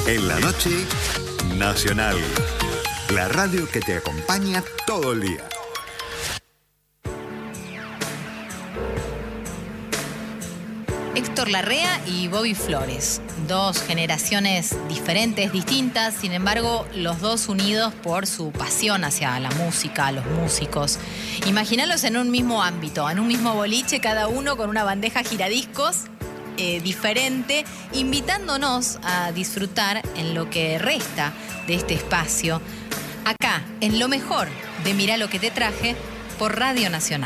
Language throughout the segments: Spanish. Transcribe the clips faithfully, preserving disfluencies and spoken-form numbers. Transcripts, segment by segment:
En la noche, Nacional. La radio que te acompaña todo el día. Héctor Larrea y Bobby Flores, dos generaciones diferentes, distintas, sin embargo, los dos unidos por su pasión hacia la música, los músicos. Imagínalos en un mismo ámbito, en un mismo boliche, cada uno con una bandeja giradiscos eh, diferente, invitándonos a disfrutar en lo que resta de este espacio, acá, en lo mejor de Mirá lo que te traje, por Radio Nacional.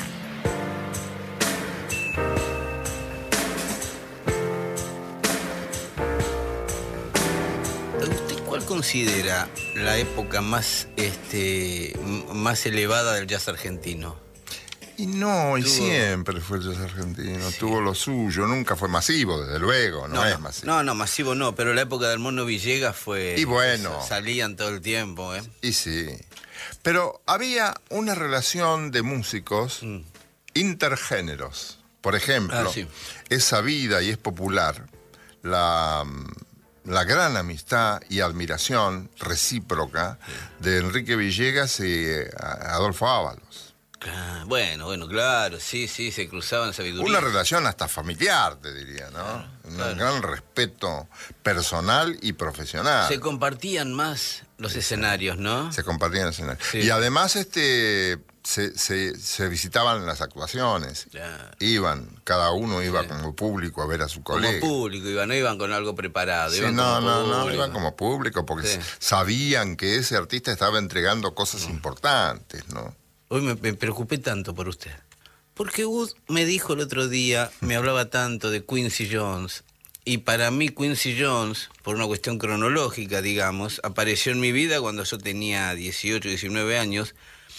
¿Cuál considera la época más, este, más elevada del jazz argentino? Y no, y Tuvo... siempre fue el jazz argentino, sí. Tuvo lo suyo, nunca fue masivo, desde luego, no, no es masivo. No, no, masivo no, pero la época del Mono Villegas fue... Y bueno. Salían todo el tiempo, ¿eh? Y sí. Pero había una relación de músicos mm. intergéneros. Por ejemplo, ah, sí. es sabida y es popular la... la gran amistad y admiración recíproca sí. de Enrique Villegas y Adolfo Ábalos. Claro, bueno, bueno, claro, sí, sí, se cruzaban sabiduría. Una relación hasta familiar, te diría, ¿no? Claro, Un claro. gran respeto personal y profesional. Se compartían más los sí, escenarios, ¿no? Se compartían escenarios. Sí. Y además, este... Se, se, se visitaban las actuaciones, ya. iban, cada uno iba sí. como público a ver a su colega. Como público, iban, no iban con algo preparado. Sí, iban no, como no, público. no, iban como público porque sí. sabían que ese artista estaba entregando cosas mm. importantes, ¿no? Hoy me, me preocupé tanto por usted, porque Wood me dijo el otro día, me hablaba tanto de Quincy Jones, y para mí Quincy Jones, por una cuestión cronológica, digamos, apareció en mi vida cuando yo tenía dieciocho, diecinueve años,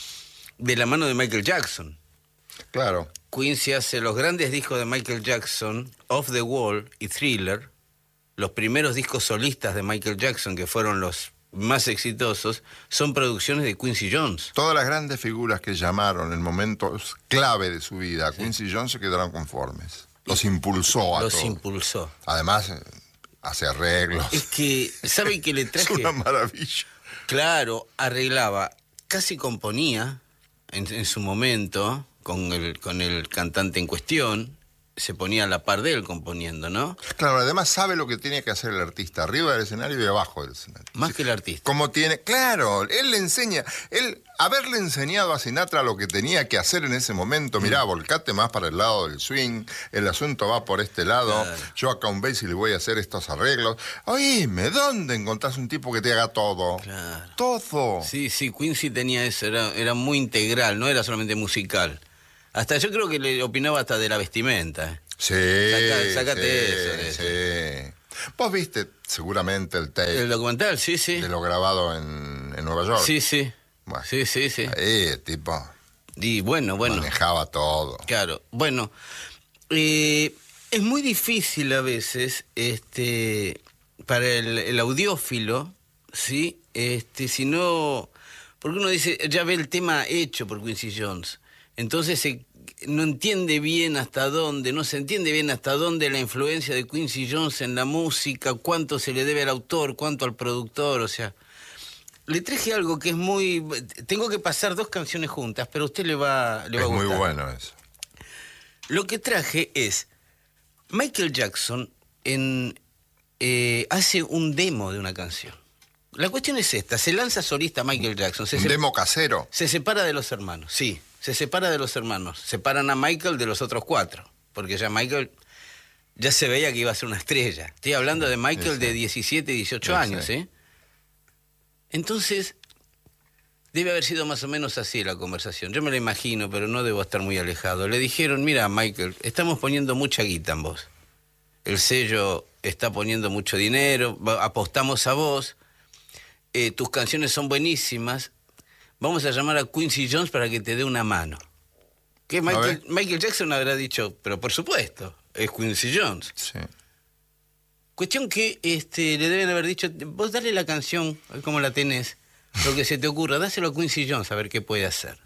de la mano de Michael Jackson. Claro. Quincy hace los grandes discos de Michael Jackson, Off the Wall y Thriller, los primeros discos solistas de Michael Jackson, que fueron los más exitosos, son producciones de Quincy Jones. Todas las grandes figuras que llamaron en momentos clave de su vida a sí. Quincy Jones se quedaron conformes. Los impulsó a Los todos. impulsó. Además, hace arreglos. Es que, ¿saben qué le traje? Es una maravilla. Claro, arreglaba, casi componía... En, en su momento, con el, con el cantante en cuestión, se ponía a la par de él componiendo, ¿no? Claro, además sabe lo que tiene que hacer el artista, arriba del escenario y abajo del escenario. Más sí. que el artista. Como tiene, claro, él le enseña, él, haberle enseñado a Sinatra lo que tenía que hacer en ese momento, mm. mirá, volcate más para el lado del swing, el asunto va por este lado, claro. yo acá un Basie le voy a hacer estos arreglos. Oíme, ¿dónde encontrás un tipo que te haga todo? Claro. Todo. Sí, sí, Quincy tenía eso, era, era muy integral, no era solamente musical. Hasta yo creo que le opinaba hasta de la vestimenta. ¿eh? Sí, Saca, sácate sí, eso. De sí. Eso. Vos viste seguramente el tape. El documental, sí, sí. De lo grabado en, en Nueva York. Sí, sí. Bueno, sí, sí, sí. Ahí el tipo y bueno, bueno. manejaba todo. Claro, bueno. Eh, es muy difícil a veces, este, para el, el audiófilo, ¿sí? Este, si no... Porque uno dice, ya ve el tema hecho por Quincy Jones. Entonces se, no entiende bien hasta dónde, no se entiende bien hasta dónde la influencia de Quincy Jones en la música, cuánto se le debe al autor, cuánto al productor, o sea... Le traje algo que es muy... Tengo que pasar dos canciones juntas, pero a usted le va, le va a gustar. Es muy bueno eso. Lo que traje es... Michael Jackson en, eh, hace un demo de una canción. La cuestión es esta, se lanza solista Michael Jackson. Se ¿Un se, demo casero? Se separa de los hermanos, sí. Se separa de los hermanos. Separan a Michael de los otros cuatro. Porque ya Michael ya se veía que iba a ser una estrella. Estoy hablando de Michael sí, de diecisiete, dieciocho sí, años, ¿eh? Entonces, debe haber sido más o menos así la conversación. Yo me la imagino, pero no debo estar muy alejado. Le dijeron, mira, Michael, estamos poniendo mucha guita en vos. El sello está poniendo mucho dinero, apostamos a vos, eh, tus canciones son buenísimas, vamos a llamar a Quincy Jones para que te dé una mano. Que Michael, Michael Jackson habrá dicho, pero por supuesto, es Quincy Jones. Sí. Cuestión que este, le deben haber dicho, vos dale la canción, a ver cómo la tenés, lo que se te ocurra, dáselo a Quincy Jones a ver qué puede hacer.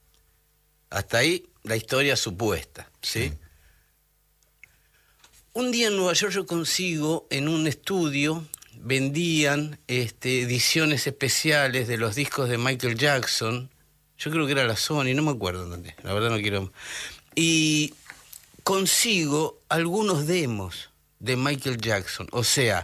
Hasta ahí la historia supuesta, ¿sí? Sí. Un día en Nueva York yo consigo en un estudio vendían este, ediciones especiales de los discos de Michael Jackson. Yo creo que era la Sony, no me acuerdo dónde, la verdad no quiero... Y consigo algunos demos de Michael Jackson, o sea,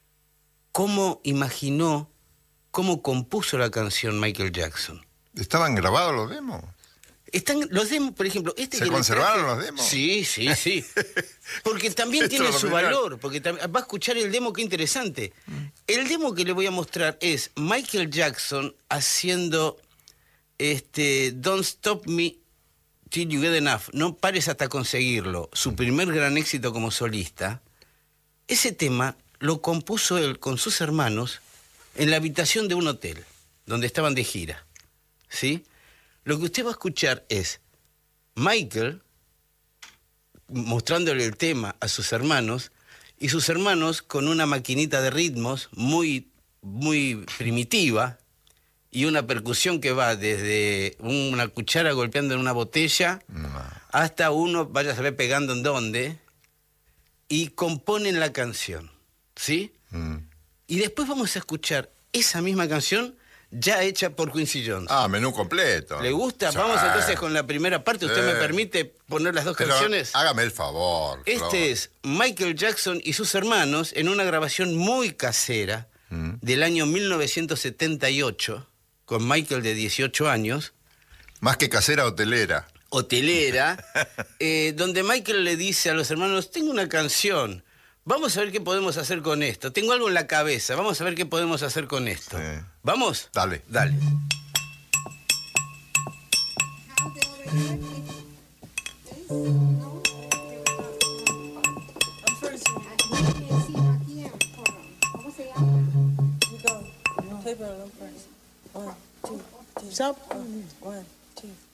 cómo imaginó, cómo compuso la canción Michael Jackson. ¿Estaban grabados los demos? Están los demos, por ejemplo... Este ¿Se que conservaron traje, los demos? Sí, sí, sí. Porque también tiene su valor, porque va a escuchar el demo, qué interesante. Mm. El demo que le voy a mostrar es Michael Jackson haciendo este Don't Stop Me Till You Get Enough, no pares hasta conseguirlo, su primer gran éxito como solista. Ese tema lo compuso él con sus hermanos en la habitación de un hotel, donde estaban de gira, ¿sí? Lo que usted va a escuchar es Michael mostrándole el tema a sus hermanos, y sus hermanos con una maquinita de ritmos muy, muy primitiva, y una percusión que va desde una cuchara golpeando en una botella no. hasta uno, vaya a saber pegando en dónde, y componen la canción, ¿sí? Mm. Y después vamos a escuchar esa misma canción ya hecha por Quincy Jones. Ah, menú completo. ¿Le gusta? Sí. Vamos entonces con la primera parte. ¿Usted sí. me permite poner las dos Pero canciones? Hágame el favor. Este Flor. es Michael Jackson y sus hermanos en una grabación muy casera mm. del año mil novecientos setenta y ocho, con Michael de dieciocho años. Más que casera, hotelera. Hotelera, eh, donde Michael le dice a los hermanos, tengo una canción, vamos a ver qué podemos hacer con esto. Tengo algo en la cabeza, vamos a ver qué podemos hacer con esto. Sí. ¿Vamos? Dale. Dale. One, two, two. Stop. One, two.